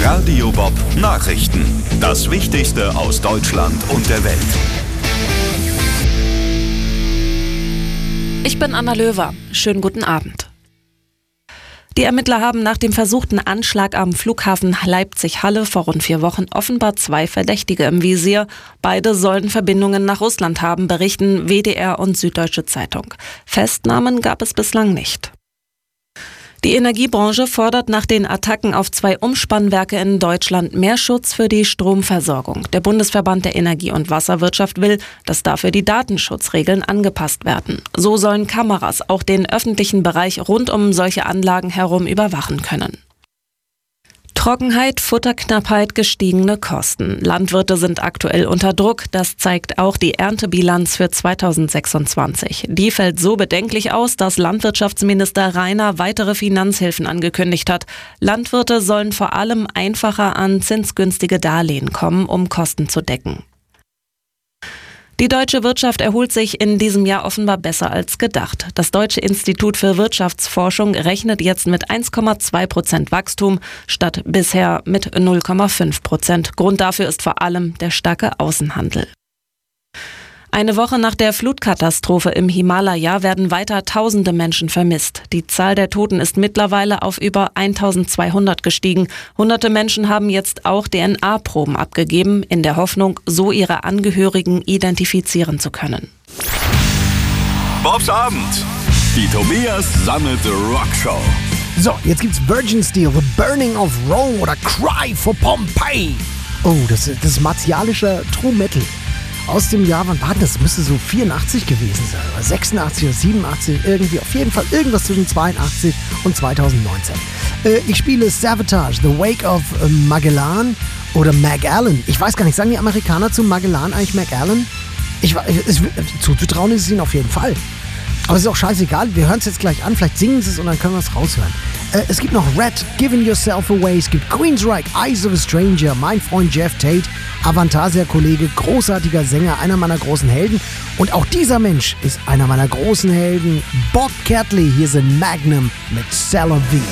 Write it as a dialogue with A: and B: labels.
A: Radio Bob Nachrichten. Das Wichtigste aus Deutschland und der Welt.
B: Ich bin Anna Löwer. Schönen guten Abend. Die Ermittler haben nach dem versuchten Anschlag am Flughafen Leipzig-Halle vor rund 4 Wochen offenbar 2 Verdächtige im Visier. Beide sollen Verbindungen nach Russland haben, berichten WDR und Süddeutsche Zeitung. Festnahmen gab es bislang nicht. Die Energiebranche fordert nach den Attacken auf 2 Umspannwerke in Deutschland mehr Schutz für die Stromversorgung. Der Bundesverband der Energie- und Wasserwirtschaft will, dass dafür die Datenschutzregeln angepasst werden. So sollen Kameras auch den öffentlichen Bereich rund um solche Anlagen herum überwachen können. Trockenheit, Futterknappheit, gestiegene Kosten. Landwirte sind aktuell unter Druck. Das zeigt auch die Erntebilanz für 2026. Die fällt so bedenklich aus, dass Landwirtschaftsminister Rainer weitere Finanzhilfen angekündigt hat. Landwirte sollen vor allem einfacher an zinsgünstige Darlehen kommen, um Kosten zu decken. Die deutsche Wirtschaft erholt sich in diesem Jahr offenbar besser als gedacht. Das Deutsche Institut für Wirtschaftsforschung rechnet jetzt mit 1,2% Wachstum statt bisher mit 0,5%. Grund dafür ist vor allem der starke Außenhandel. Eine Woche nach der Flutkatastrophe im Himalaya werden weiter Tausende Menschen vermisst. Die Zahl der Toten ist mittlerweile auf über 1200 gestiegen. Hunderte Menschen haben jetzt auch DNA-Proben abgegeben, in der Hoffnung, so ihre Angehörigen identifizieren zu können.
A: Bobs Abend. Die Tobias Sammelte Rockshow.
C: So, jetzt gibt's Virgin Steel, The Burning of Rome oder Cry for Pompeii. Oh, das ist martialischer True Metal. Aus dem Jahr, wann war das? Müsste so 84 gewesen sein, oder 86 oder 87, irgendwie, auf jeden Fall irgendwas zwischen 82 und 2019. Ich spiele Savatage, The Wake of Magellan oder Magellan. Ich weiß gar nicht, sagen die Amerikaner zu Magellan eigentlich Magellan? Zuzutrauen ist es ihnen auf jeden Fall. Aber es ist auch scheißegal, wir hören es jetzt gleich an, vielleicht singen sie es und dann können wir es raushören. Es gibt noch Red, Giving Yourself Away, es gibt Queensryche, Eyes of a Stranger, mein Freund Jeff Tate, Avantasia-Kollege, großartiger Sänger, einer meiner großen Helden. Und auch dieser Mensch ist einer meiner großen Helden, Bob Catley, hier sind Magnum mit C'est la vie.